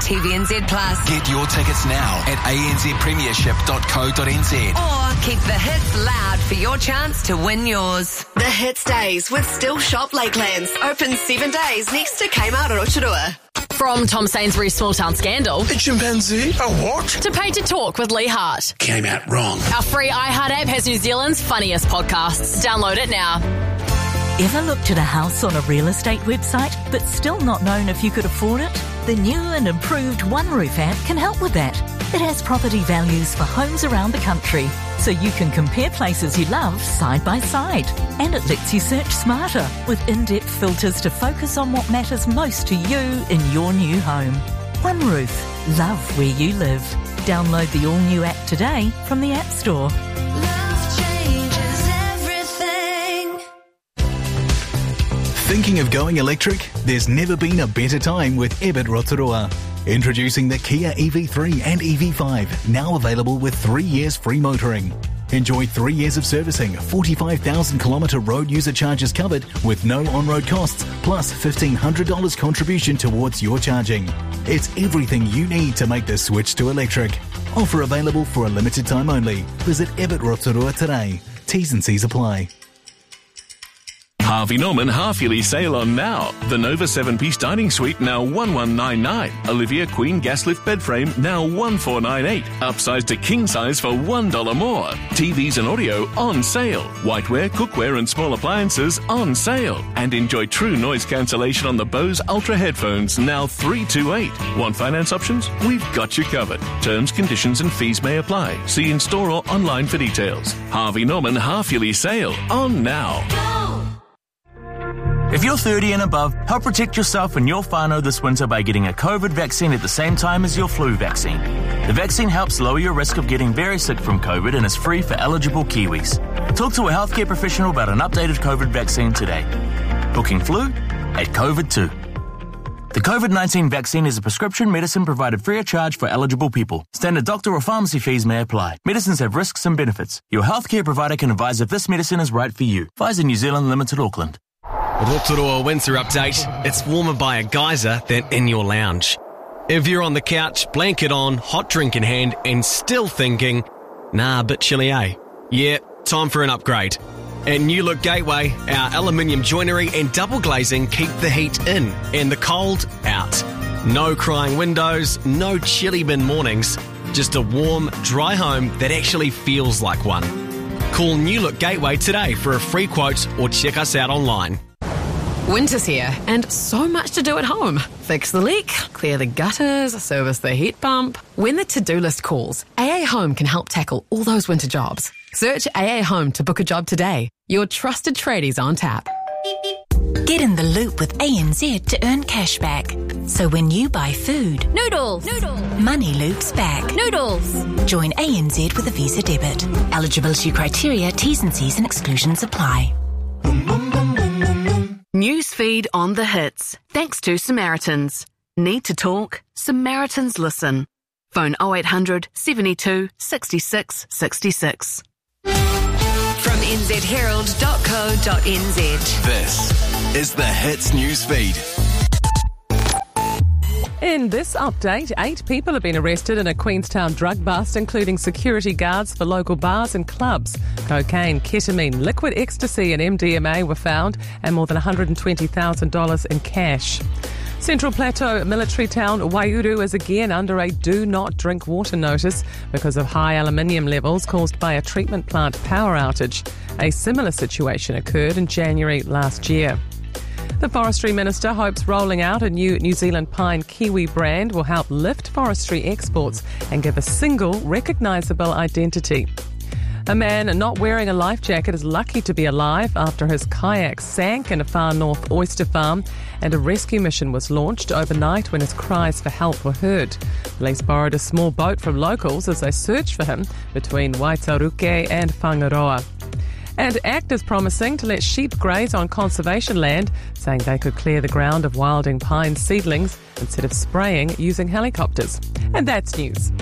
TVNZ Plus. Get your tickets now at anzpremiership.co.nz. Or keep the hits loud for your chance to win yours. The Hits Days with Still Shop Lakelands. Open 7 days next to Kmart Rotorua. From Tom Sainsbury's Small Town Scandal. A chimpanzee? A what? To Pay to Talk with Lee Hart. Came out wrong. Our free iHeart app has New Zealand's funniest podcasts. Download it now. Ever looked at a house on a real estate website but still not known if you could afford it? The new and improved OneRoof app can help with that. It has property values for homes around the country, so you can compare places you love side by side. And it lets you search smarter with in-depth filters to focus on what matters most to you in your new home. OneRoof. Love where you live. Download the all-new app today from the App Store. Thinking of going electric? There's never been a better time with Ebit Rotorua. Introducing the Kia EV3 and EV5, now available with 3 years free motoring. Enjoy 3 years of servicing, 45,000 kilometre road user charges covered with no on-road costs, plus $1,500 contribution towards your charging. It's everything you need to make the switch to electric. Offer available for a limited time only. Visit Ebit Rotorua today. T's and C's apply. Harvey Norman half-yearly sale on now. The Nova 7-piece dining suite now $1,199. Olivia Queen gas lift bed frame now $1,498. Upsize to king size for $1 more. TVs and audio on sale. Whiteware, cookware and small appliances on sale. And enjoy true noise cancellation on the Bose Ultra headphones now $328. Want finance options? We've got you covered. Terms, conditions and fees may apply. See in store or online for details. Harvey Norman half-yearly sale on now. If you're 30 and above, help protect yourself and your whānau this winter by getting a COVID vaccine at the same time as your flu vaccine. The vaccine helps lower your risk of getting very sick from COVID and is free for eligible Kiwis. Talk to a healthcare professional about an updated COVID vaccine today. Booking flu at COVID2. The COVID-19 vaccine is a prescription medicine provided free of charge for eligible people. Standard doctor or pharmacy fees may apply. Medicines have risks and benefits. Your healthcare provider can advise if this medicine is right for you. Pfizer New Zealand Limited, Auckland. Rotorua winter update. It's warmer by a geyser than in your lounge. If you're on the couch, blanket on, hot drink in hand, and still thinking, nah, bit chilly, eh? Yeah, time for an upgrade. At New Look Gateway, our aluminium joinery and double glazing keep the heat in and the cold out. No crying windows, no chilly bin mornings, just a warm, dry home that actually feels like one. Call New Look Gateway today for a free quote or check us out online. Winter's here, and so much to do at home. Fix the leak, clear the gutters, service the heat pump. When the to-do list calls, AA Home can help tackle all those winter jobs. Search AA Home to book a job today. Your trusted tradies on tap. Get in the loop with ANZ to earn cash back. So when you buy food, Noodles. money loops back. Noodles. Join ANZ with a Visa debit. Eligibility criteria, T's and C's and exclusions apply. Newsfeed on the hits. Thanks to Samaritans. Need to talk? Samaritans listen. Phone 0800 72 66 66. From nzherald.co.nz. This is the Hits Newsfeed. In this update, 8 people have been arrested in a Queenstown drug bust, including security guards for local bars and clubs. Cocaine, ketamine, liquid ecstasy and MDMA were found, and more than $120,000 in cash. Central Plateau military town Waihuru is again under a do not drink water notice because of high aluminium levels caused by a treatment plant power outage. A similar situation occurred in January last year. The Forestry Minister hopes rolling out a new New Zealand pine kiwi brand will help lift forestry exports and give a single, recognisable identity. A man not wearing a life jacket is lucky to be alive after his kayak sank in a far north oyster farm, and a rescue mission was launched overnight when his cries for help were heard. Police borrowed a small boat from locals as they searched for him between Waitaruke and Whangaroa. And ACT is promising to let sheep graze on conservation land, saying they could clear the ground of wilding pine seedlings instead of spraying using helicopters. And that's news.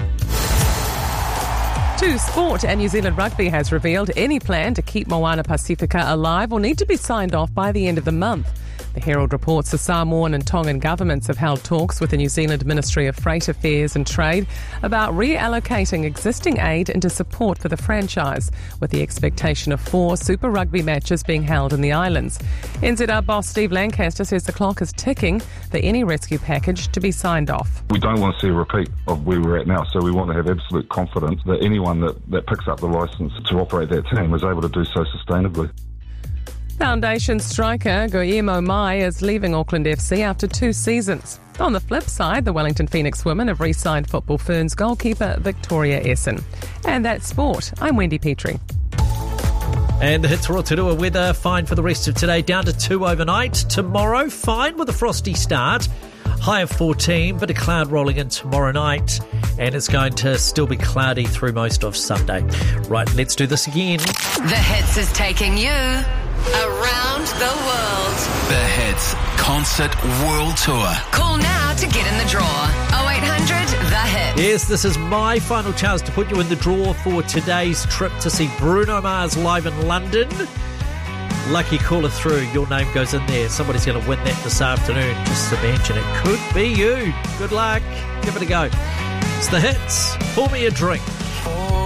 To sport, and New Zealand Rugby has revealed any plan to keep Moana Pacifica alive will need to be signed off by the end of the month. The Herald reports the Samoan and Tongan governments have held talks with the New Zealand Ministry of Freight Affairs and Trade about reallocating existing aid into support for the franchise, with the expectation of 4 Super Rugby matches being held in the islands. NZR boss Steve Lancaster says the clock is ticking for any rescue package to be signed off. We don't want to see a repeat of where we're at now, so we want to have absolute confidence that anyone that picks up the licence to operate that team is able to do so sustainably. Foundation striker Guillermo Mai is leaving Auckland FC after 2 seasons. On the flip side, the Wellington Phoenix women have re-signed Football Ferns goalkeeper Victoria Essen. And that's sport. I'm Wendy Petrie. And the Hits Rotorua weather, fine for the rest of today, down to 2 overnight. Tomorrow, fine with a frosty start. High of 14, bit of cloud rolling in tomorrow night, and it's going to still be cloudy through most of Sunday. Right, let's do this again. The Hits is taking you around the world. The Hits Concert World Tour. Call now to get in the draw. 0800 The Hits. Yes, this is my final chance to put you in the draw for today's trip to see Bruno Mars live in London. Lucky caller through, your name goes in there. Somebody's going to win that this afternoon. Just imagine, it could be you. Good luck. Give it a go. It's the Hits. Pour me a drink.